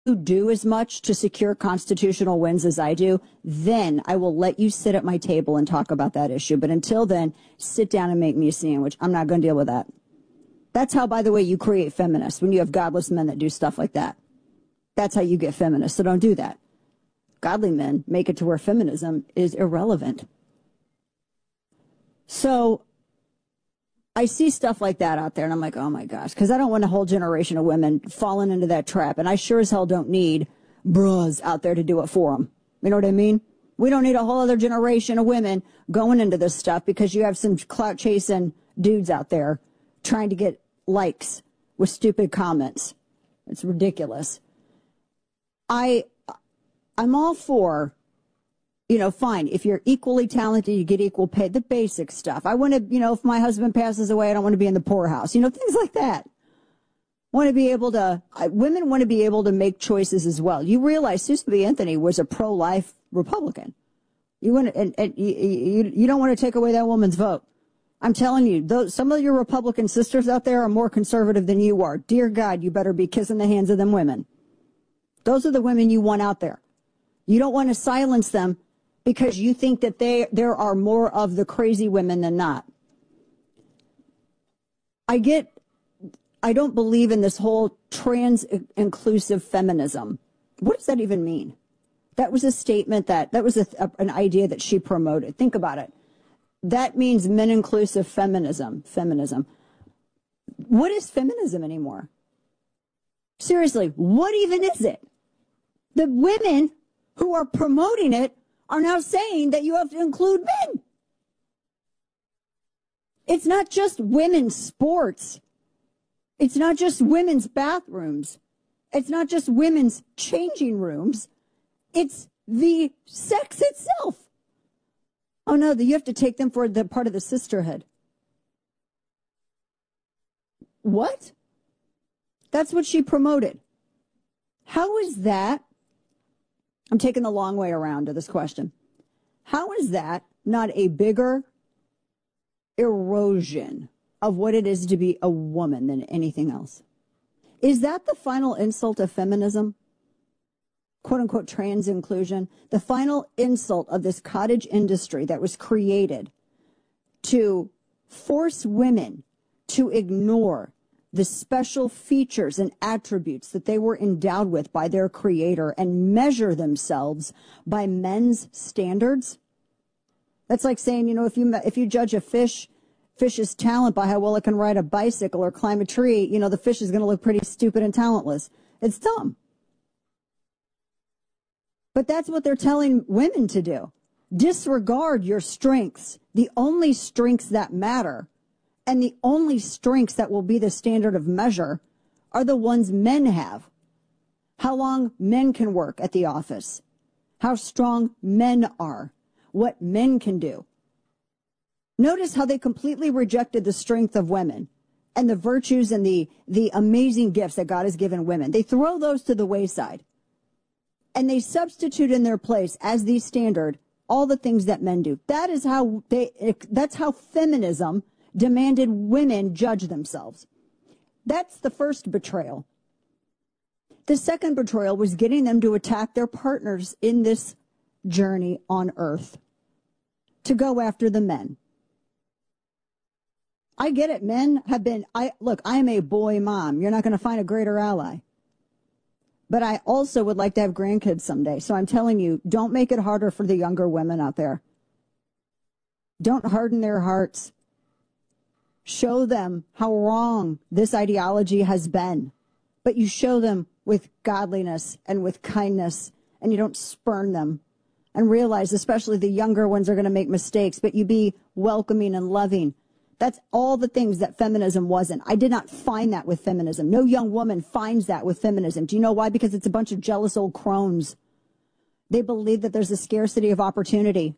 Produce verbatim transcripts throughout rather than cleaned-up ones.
you do as much to secure constitutional wins as I do, then I will let you sit at my table and talk about that issue. But until then, sit down and make me a sandwich. I'm not going to deal with that. That's how, by the way, you create feminists, when you have godless men that do stuff like that. That's how you get feminists, so don't do that. Godly men make it to where feminism is irrelevant. So I see stuff like that out there, and I'm like, oh, my gosh, because I don't want a whole generation of women falling into that trap, and I sure as hell don't need bras out there to do it for them. You know what I mean? We don't need a whole other generation of women going into this stuff because you have some clout-chasing dudes out there trying to get likes with stupid comments. It's ridiculous. I, I'm all for, you know, fine. If you're equally talented, you get equal pay, the basic stuff. I want to, you know, if my husband passes away, I don't want to be in the poorhouse. You know, things like that. Want to be able to, I, women want to be able to make choices as well. You realize Susan B. Anthony was a pro-life Republican. You want to, and, and you, you, you don't want to take away that woman's vote. I'm telling you, those, some of your Republican sisters out there are more conservative than you are. Dear God, you better be kissing the hands of them women. Those are the women you want out there. You don't want to silence them because you think that they, there are more of the crazy women than not. I get, I don't believe in this whole trans-inclusive feminism. What does that even mean? That was a statement that, that was a, a, an idea that she promoted. Think about it. That means men-inclusive feminism. Feminism. What is feminism anymore? Seriously, what even is it? The women who are promoting it are now saying that you have to include men. It's not just women's sports. It's not just women's bathrooms. It's not just women's changing rooms. It's the sex itself. Oh, no, you have to take them for the part of the sisterhood. What? That's what she promoted. How is that? I'm taking the long way around to this question. How is that not a bigger erosion of what it is to be a woman than anything else? Is that the final insult of feminism? Quote unquote trans inclusion, the final insult of this cottage industry that was created to force women to ignore the special features and attributes that they were endowed with by their creator and measure themselves by men's standards. That's like saying, you know, if you if you judge a fish fish's talent by how well it can ride a bicycle or climb a tree, you know, the fish is going to look pretty stupid and talentless. It's dumb. But that's what they're telling women to do. Disregard your strengths, the only strengths that matter, and the only strengths that will be the standard of measure are the ones men have. How long men can work at the office, how strong men are, what men can do. Notice how they completely rejected the strength of women and the virtues and the, the amazing gifts that God has given women. They throw those to the wayside. And they substitute in their place as the standard all the things that men do. That is how they, that's how feminism demanded women judge themselves. That's the first betrayal. The second betrayal was getting them to attack their partners in this journey on earth, to go after the men. I get it. Men have been, I look, I'm a boy mom. You're not going to find a greater ally. But I also would like to have grandkids someday. So I'm telling you, don't make it harder for the younger women out there. Don't harden their hearts. Show them how wrong this ideology has been. But you show them with godliness and with kindness, and you don't spurn them. And realize, especially the younger ones are going to make mistakes, but you be welcoming and loving. That's all the things that feminism wasn't. I did not find that with feminism. No young woman finds that with feminism. Do you know why? Because it's a bunch of jealous old crones. They believe that there's a scarcity of opportunity.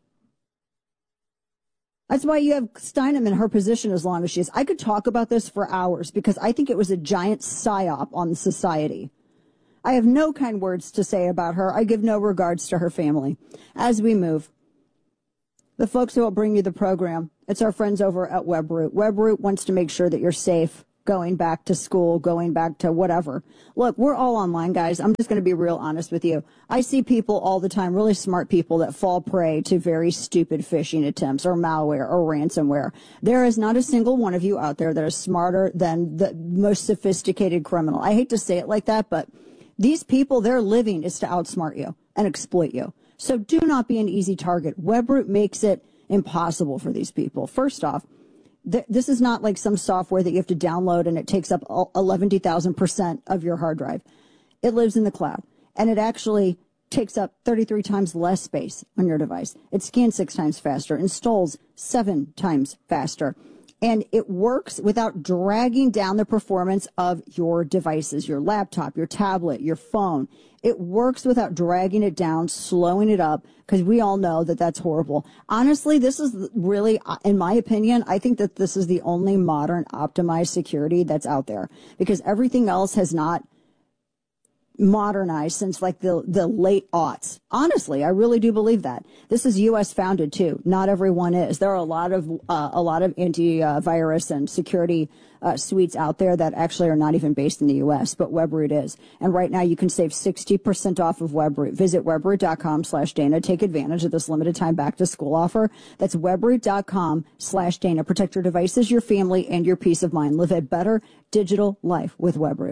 That's why you have Steinem in her position as long as she is. I could talk about this for hours because I think it was a giant psyop on society. I have no kind words to say about her. I give no regards to her family. As we move, the folks who will bring you the program, it's our friends over at WebRoot. WebRoot wants to make sure that you're safe going back to school, going back to whatever. Look, we're all online, guys. I'm just going to be real honest with you. I see people all the time, really smart people, that fall prey to very stupid phishing attempts or malware or ransomware. There is not a single one of you out there that is smarter than the most sophisticated criminal. I hate to say it like that, but these people, their living is to outsmart you and exploit you. So do not be an easy target. Webroot makes it impossible for these people. First off, th- this is not like some software that you have to download and it takes up eleven thousand percent of your hard drive. It lives in the cloud, and it actually takes up thirty-three times less space on your device. It scans six times faster, installs seven times faster, and it works without dragging down the performance of your devices, your laptop, your tablet, your phone. It works without dragging it down, slowing it up, because we all know that that's horrible. Honestly, this is really, in my opinion, I think that this is the only modern optimized security that's out there, because everything else has not modernized since like the the late aughts. Honestly, I really do believe that. This is U S founded too. Not everyone is. There are a lot of uh, a lot of anti-virus and security uh, suites out there that actually are not even based in the U S, but Webroot is. And right now you can save sixty percent off of Webroot. Visit webroot.com slash Dana. Take advantage of this limited time back to school offer. That's webroot.com slash Dana. Protect your devices, your family, and your peace of mind. Live a better digital life with Webroot.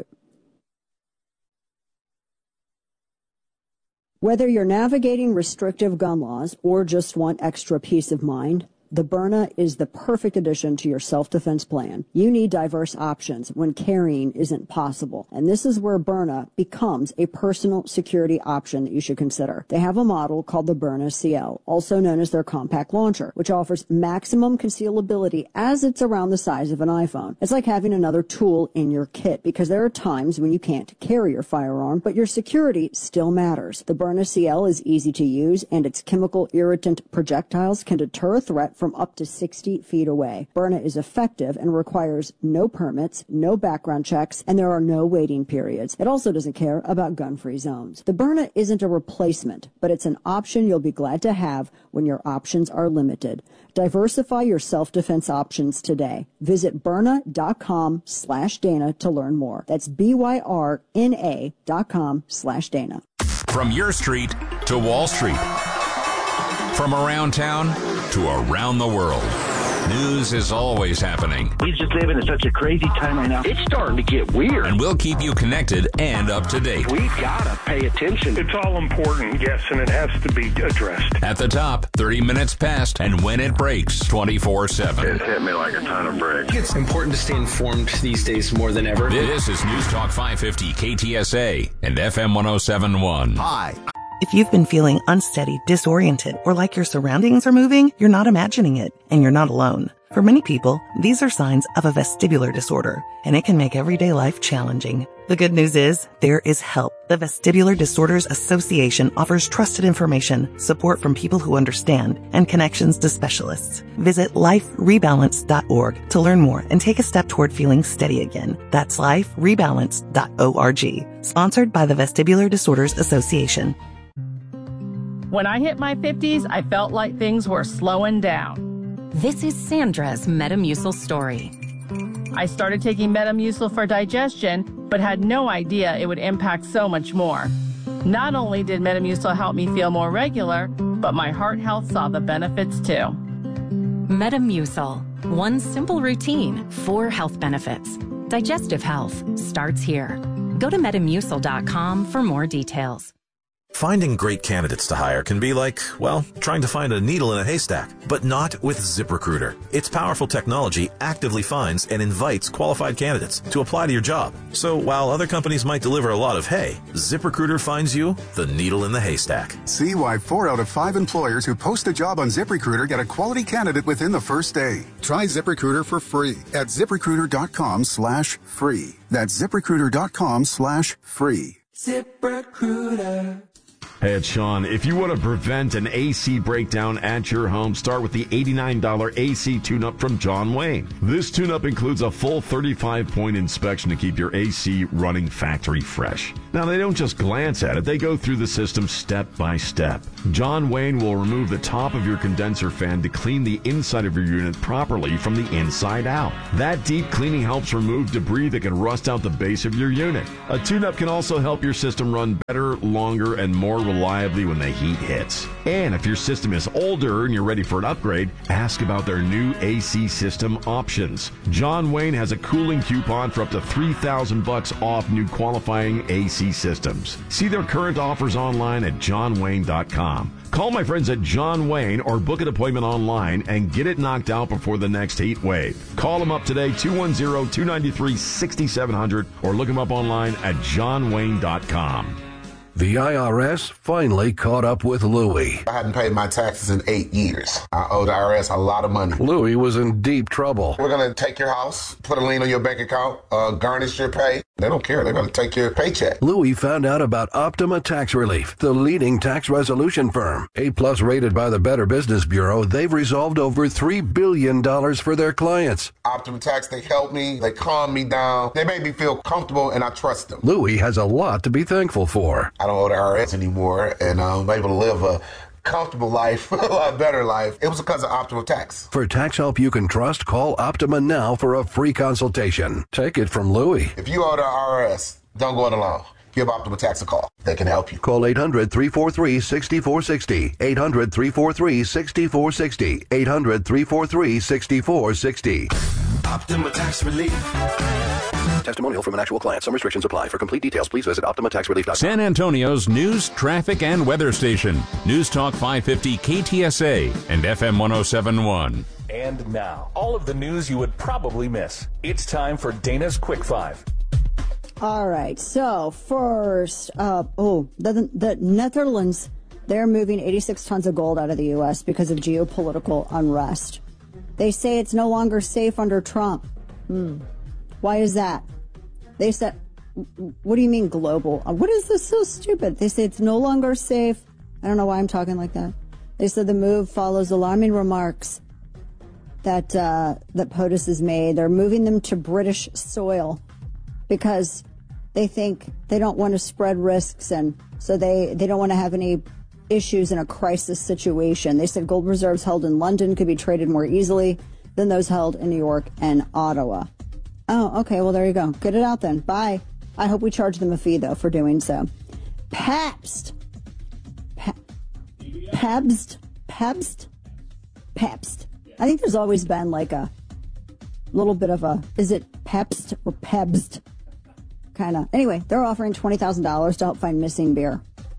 Whether you're navigating restrictive gun laws or just want extra peace of mind, the Byrna is the perfect addition to your self-defense plan. You need diverse options when carrying isn't possible. And this is where Byrna becomes a personal security option that you should consider. They have a model called the Byrna C L, also known as their compact launcher, which offers maximum concealability as it's around the size of an iPhone. It's like having another tool in your kit, because there are times when you can't carry your firearm, but your security still matters. The Byrna C L is easy to use, and its chemical irritant projectiles can deter a threat from up to sixty feet away. Byrna is effective and requires no permits, no background checks, and there are no waiting periods. It also doesn't care about gun-free zones. The Byrna isn't a replacement, but it's an option you'll be glad to have when your options are limited. Diversify your self-defense options today. Visit Byrna.com slash Dana to learn more. That's B-Y-R-N-A dot com slash Dana. From your street to Wall Street. From around town to around the world. News is always happening. We just living in such a crazy time right now. It's starting to get weird. And we'll keep you connected and up to date. We've got to pay attention. It's all important, yes, and it has to be addressed. At the top, thirty minutes past, and when it breaks, twenty-four seven. It hit me like a ton of bricks. It's important to stay informed these days more than ever. This is News Talk five fifty K T S A and F M one oh seven point one. Hi. If you've been feeling unsteady, disoriented, or like your surroundings are moving, you're not imagining it, and you're not alone. For many people, these are signs of a vestibular disorder, and it can make everyday life challenging. The good news is, there is help. The Vestibular Disorders Association offers trusted information, support from people who understand, and connections to specialists. Visit life rebalance dot org to learn more and take a step toward feeling steady again. That's life rebalance dot org. Sponsored by the Vestibular Disorders Association. When I hit my fifties, I felt like things were slowing down. This is Sandra's Metamucil story. I started taking Metamucil for digestion, but had no idea it would impact so much more. Not only did Metamucil help me feel more regular, but my heart health saw the benefits too. Metamucil. One simple routine, four health benefits. Digestive health starts here. Go to metamucil dot com for more details. Finding great candidates to hire can be like, well, trying to find a needle in a haystack, but not with ZipRecruiter. Its powerful technology actively finds and invites qualified candidates to apply to your job. So while other companies might deliver a lot of hay, ZipRecruiter finds you the needle in the haystack. See why four out of five employers who post a job on ZipRecruiter get a quality candidate within the first day. Try ZipRecruiter for free at ZipRecruiter.com slash free. That's ZipRecruiter.com slash free. ZipRecruiter. Hey, it's Sean. If you want to prevent an A C breakdown at your home, start with the eighty-nine dollars A C tune-up from John Wayne. This tune-up includes a full thirty-five point inspection to keep your A C running factory fresh. Now, they don't just glance at it. They go through the system step by step. John Wayne will remove the top of your condenser fan to clean the inside of your unit properly from the inside out. That deep cleaning helps remove debris that can rust out the base of your unit. A tune-up can also help your system run better, longer, and more reliably when the heat hits. And if your system is older and you're ready for an upgrade, ask about their new A C system options. John Wayne has a cooling coupon for up to three thousand bucks off new qualifying A C systems. See their current offers online at john wayne dot com. Call my friends at John Wayne or book an appointment online and get it knocked out before the next heat wave. Call them up today, two one zero, two nine three, six seven zero zero, or look them up online at john wayne dot com. The I R S finally caught up with Louie. I hadn't paid my taxes in eight years. I owed the I R S a lot of money. Louie was in deep trouble. We're going to take your house, put a lien on your bank account, uh, garnish your pay. They don't care. They're going to take your paycheck. Louie found out about Optima Tax Relief, the leading tax resolution firm. A-plus rated by the Better Business Bureau, they've resolved over three billion dollars for their clients. Optima Tax, they helped me. They calmed me down. They made me feel comfortable, and I trust them. Louie has a lot to be thankful for. I don't owe the I R S anymore, and I'm able to live a comfortable life, a lot better life. It was because of Optima Tax. For tax help you can trust, call Optima now for a free consultation. Take it from Louie. If you owe the I R S, don't go it alone. Give Optima Tax a call. They can help you. Call eight hundred, three four three, six four six zero. eight hundred, three four three, six four six zero. eight hundred, three four three, six four six zero. Optima Tax Relief. Testimonial from an actual client. Some restrictions apply. For complete details, please visit optima tax relief dot com. San Antonio's news, traffic, and weather station. News Talk five fifty K T S A and F M one oh seven point one. And now, all of the news you would probably miss. It's time for Dana's Quick Five. All right. So first, uh, oh, the, the Netherlands, they're moving eighty-six tons of gold out of the U S because of geopolitical unrest. They say it's no longer safe under Trump. Hmm. Why is that? They said, what do you mean global? What is this so stupid? They say it's no longer safe. I don't know why I'm talking like that. They said the move follows alarming remarks that uh, that POTUS has made. They're moving them to British soil because they think they don't want to spread risks, and so they, they don't want to have any issues in a crisis situation. They said gold reserves held in London could be traded more easily than those held in New York and Ottawa. Oh, okay. Well, there you go. Get it out then. Bye. I hope we charge them a fee, though, for doing so. Pabst. Pa- Pabst. Pabst. Pabst. I think there's always been like a little bit of a, is it Pabst or Pabst? Kind of. Anyway, they're offering twenty thousand dollars to help find missing beer.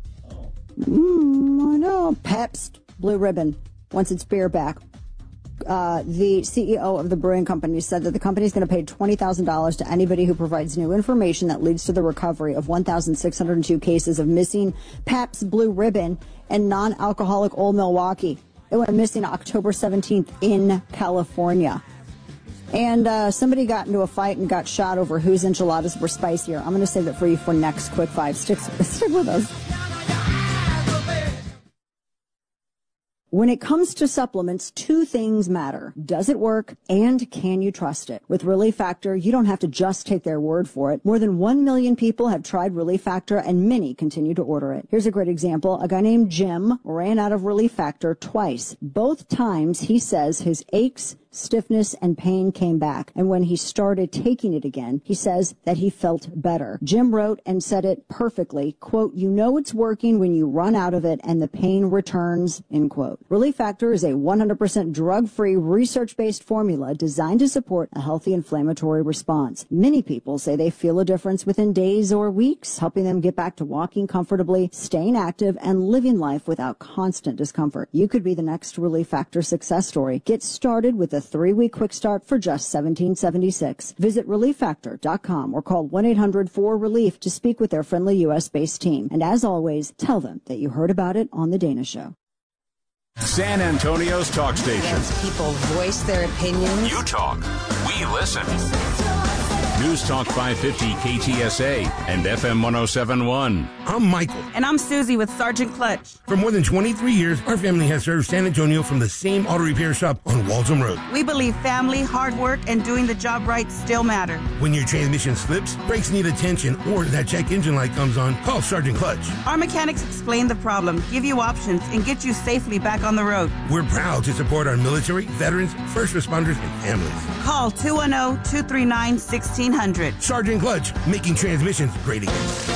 Mmm, I know. Pabst Blue Ribbon wants its beer back. Uh, the C E O of the brewing company said that the company is going to pay twenty thousand dollars to anybody who provides new information that leads to the recovery of one thousand six hundred two cases of missing Pabst Blue Ribbon and non-alcoholic Old Milwaukee. It went missing October seventeenth in California. And uh, somebody got into a fight and got shot over whose enchiladas were spicier. I'm going to save it for you for next Quick Five. Stick, stick with us. When it comes to supplements, two things matter. Does it work, and can you trust it? With Relief Factor, you don't have to just take their word for it. More than one million people have tried Relief Factor, and many continue to order it. Here's a great example. A guy named Jim ran out of Relief Factor twice. Both times, he says his aches, stiffness, and pain came back. And when he started taking it again, he says that he felt better. Jim wrote and said it perfectly, quote, "You know it's working when you run out of it and the pain returns," end quote. Relief Factor is a one hundred percent drug-free, research-based formula designed to support a healthy inflammatory response. Many people say they feel a difference within days or weeks, helping them get back to walking comfortably, staying active, and living life without constant discomfort. You could be the next Relief Factor success story. Get started with a three-week quick start for just seventeen dollars and seventy-six cents. Visit relief factor dot com or call one eight hundred four relief to speak with their friendly U S-based team. And as always, tell them that you heard about it on The Dana Show. San Antonio's talk station. People voice their opinions. You talk. We listen. News Talk five fifty K T S A and F M one oh seven point one. I'm Michael. And I'm Susie with Sergeant Clutch. For more than twenty-three years, our family has served San Antonio from the same auto repair shop on Waltham Road. We believe family, hard work, and doing the job right still matter. When your transmission slips, brakes need attention, or that check engine light comes on, call Sergeant Clutch. Our mechanics explain the problem, give you options, and get you safely back on the road. We're proud to support our military, veterans, first responders, and families. Call two one zero, two three nine, one six zero zero. Sergeant Clutch, making transmissions great again.